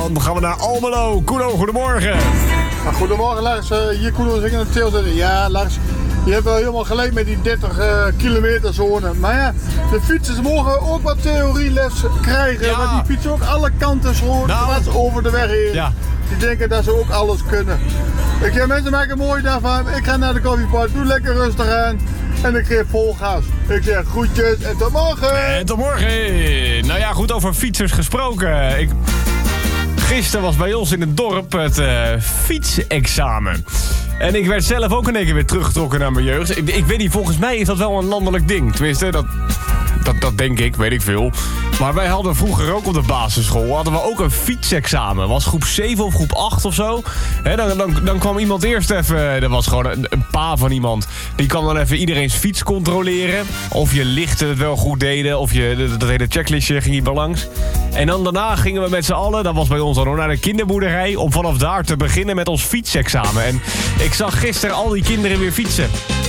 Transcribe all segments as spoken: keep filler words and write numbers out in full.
dan gaan we naar Almelo. Kuno, goedemorgen. Nou, goedemorgen Lars, uh, hier Kuno zingen het stilzitten. Ja Lars, je hebt wel helemaal gelijk met die dertig uh, kilometer zone. Maar ja, de fietsers mogen ook wat theorieles krijgen. Ja. Want die fietsen ook alle kanten zo Nou. dwars over de weg heen. Ja. Die denken dat ze ook alles kunnen. Ik heb mensen maken mooi daarvan. Ik ga naar de koffiepot, doe lekker rustig aan. En ik geef vol gas. Ik zeg groetjes en tot morgen. En tot morgen. Nou ja, goed, over fietsers gesproken. Ik... Gisteren was bij ons in het dorp het uh, fietsexamen. En ik werd zelf ook in één keer weer teruggetrokken naar mijn jeugd. Ik, ik weet niet, volgens mij is dat wel een landelijk ding. Tenminste, dat, dat, dat denk ik, weet ik veel. Maar wij hadden vroeger ook op de basisschool hadden we ook een fietsexamen. Was groep zeven of groep acht of zo. He, dan, dan, dan kwam iemand eerst even... Er was gewoon een, een pa van iemand. Die kwam dan even iedereen's fiets controleren. Of je lichten het wel goed deden. Of je, dat, dat hele checklistje ging hier langs. En dan daarna gingen we met z'n allen, dat was bij ons dan ook, naar de kinderboerderij. Om vanaf daar te beginnen met ons fietsexamen. En ik zag gisteren al die kinderen weer fietsen.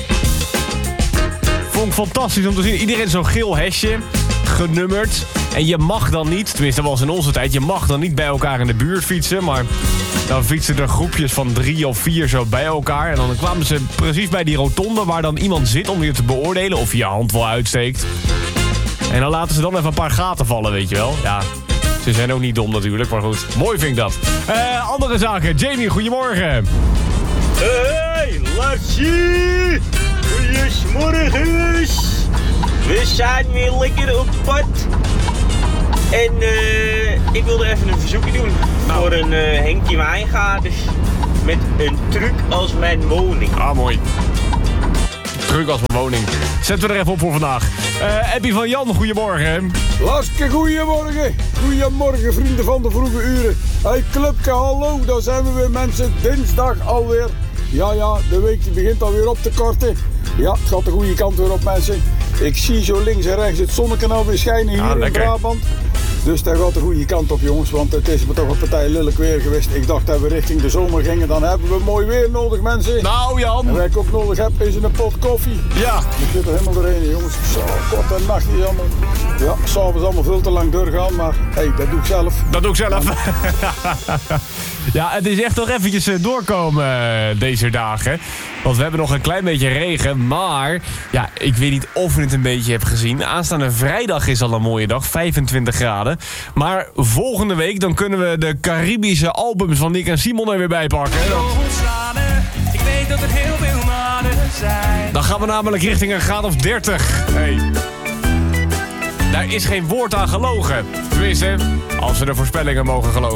Vond ik fantastisch om te zien. Iedereen zo'n geel hesje, genummerd. En je mag dan niet, tenminste dat was in onze tijd, je mag dan niet bij elkaar in de buurt fietsen. Maar dan fietsen er groepjes van drie of vier zo bij elkaar. En dan kwamen ze precies bij die rotonde waar dan iemand zit om je te beoordelen of je je hand wel uitsteekt. En dan laten ze dan even een paar gaten vallen, weet je wel. Ja, ze zijn ook niet dom natuurlijk, maar goed. Mooi vind ik dat. Uh, andere zaken. Jamie, goedemorgen. Hey, Larsie! Goeiemorgen! We zijn weer lekker op pad. En uh, ik wilde even een verzoekje doen Nou. voor een uh, Henkie Wijngaarders met een truc als mijn woning. Ah, mooi. Druk als mijn woning. Zetten we er even op voor vandaag. Uh, Eppie van Jan, goedemorgen. Laske, goeiemorgen. Goeiemorgen, vrienden van de vroege uren. Hey, clubke, hallo. Daar zijn we weer, mensen. Dinsdag alweer. Ja, ja, de week die begint alweer op te korten. Ja, het gaat de goede kant weer op, mensen. Ik zie zo links en rechts het zonnekanaal weer schijnen hier Ah, in lekker. Brabant. Dus daar gaat de goede kant op, jongens. Want het is me toch een partij lelijk weer geweest. Ik dacht dat we richting de zomer gingen. Dan hebben we mooi weer nodig, mensen. Nou, En Jan. wat ik ook nodig heb, is een pot koffie. Ja. Ik zit er helemaal doorheen, jongens. Zo, kort en nacht is allemaal. Ja, s'avonds allemaal veel te lang doorgaan, maar hey, dat doe ik zelf. Dat doe ik zelf. Ja, het is echt nog eventjes eh, doorkomen eh, deze dagen. Want we hebben nog een klein beetje regen. Maar ja, ik weet niet of je het een beetje hebt gezien. Aanstaande vrijdag is al een mooie dag, vijfentwintig graden. Maar volgende week dan kunnen we de Caribische albums van Nick en Simon er weer bij pakken. Dan, Ik weet dat er heel veel mannen zijn. dan gaan we namelijk richting een graad of dertig. Hey. Daar is geen woord aan gelogen. Tenminste, als we de voorspellingen mogen geloven.